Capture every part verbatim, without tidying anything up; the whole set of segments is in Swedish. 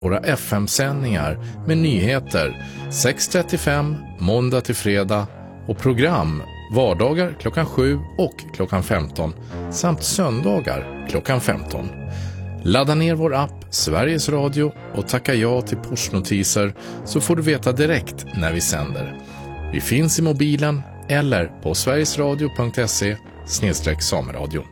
våra F M-sändningar med nyheter sex trettiofem måndag till fredag och program vardagar klockan sju och klockan femton samt söndagar klockan femton. Ladda ner vår app Sveriges Radio och tacka ja till pushnotiser så får du veta direkt när vi sänder. Vi finns i mobilen eller på sverigesradio punkt se snedstreck sameradion.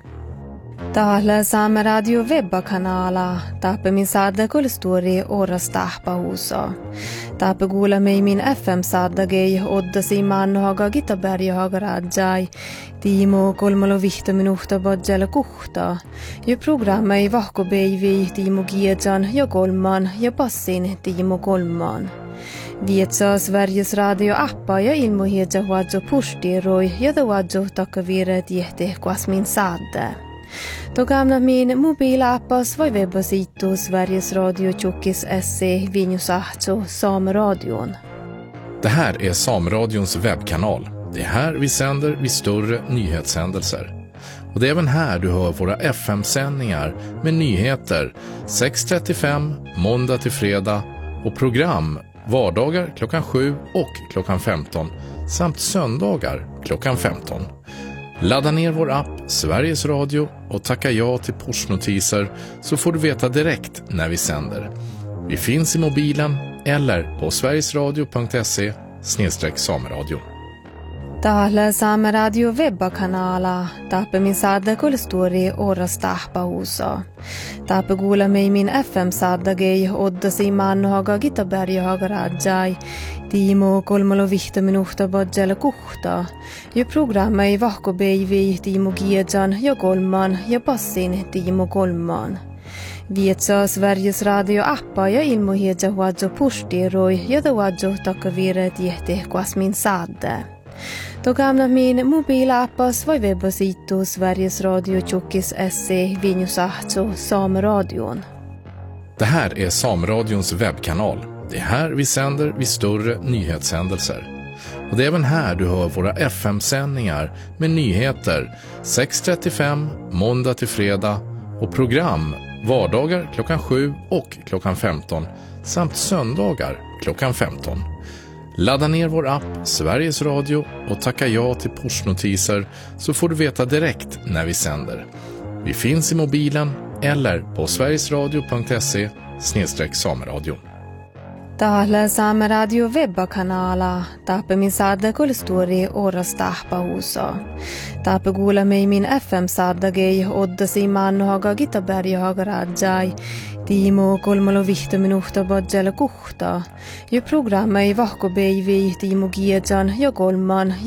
Täällä Saameradio webbakanala taape min saada kulstori oras tahpahuso. Taape kuulemme min F M-saadagei oddasi mannohaga Gitaberjahaga rajai. Tiimo kolmalo vihto minuhta bodjala kuhta. Ja programmei vahkobeivi Tiimo Giedjan ja kolman ja passin Tiimo kolman. Vietsa Sveriges Radio-appa ja ilmohiedja huadjo pustiroi ja huadjo takavire tiehte kuasmin saade. Då gamla min mobilappas var webbasitu Sveriges Radio Tjockis S C Vinjusahto Sameradion. Det här är Sameradions webbkanal. Det är här vi sänder vid större nyhetshändelser. Och det är även här du hör våra F M-sändningar med nyheter sex trettiofem måndag till fredag och program vardagar klockan sju och klockan femton samt söndagar klockan femton. Ladda ner vår app Sveriges Radio och tacka ja till pushnotiser så får du veta direkt när vi sänder. Vi finns i mobilen eller på sverigesradio punkt se snedstreck sameradion. Täällä Saameradio webbakanala taape min saada kulstori oras tahpahuso. Taape kuulemme min F M-saadagei oddasi mannohaga Gitaberjahaga rajai. Tiimo kolmalo vihto minuhta bodjala kuhta. Ja programmei vahkobeivi Tiimo Giedjan ja kolman ja passin Tiimo kolman. Vietsa Sveriges Radio-appa ja ilmohiedja huadjo pustiroi ja huadjo takavire tiehte kuasmin saade. Då gamla min mobilappas var webbasitu Sveriges Radio Tjockis S C Vinjusahto Sameradion. Det här är Sameradions webbkanal. Det är här vi sänder vid större nyhetshändelser. Och det är även här du hör våra F M-sändningar med nyheter sex trettiofem måndag till fredag och program vardagar klockan sju och klockan femton samt söndagar klockan femton. Ladda ner vår app Sveriges Radio och tacka ja till pushnotiser så får du veta direkt när vi sänder. Vi finns i mobilen eller på sverigesradio punkt se snedstreck sameradion. Täällä Saameradio webbakanala taape min saada kulstori oras tahpahuso. Taape kuulemme min F M-saadagei oddasi mannohaga Gitaberjahaga rajai. Tiimo kolmalo vihto minuhta bodjala kuhta. Ja programmei vahkobeivi Tiimo Giedjan ja kolman